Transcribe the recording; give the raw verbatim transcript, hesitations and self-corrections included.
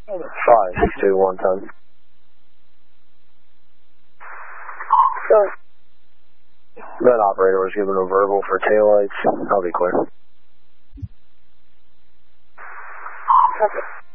five six two one ten. Sure. That operator was given a verbal for taillights. I'll be clear. Perfect.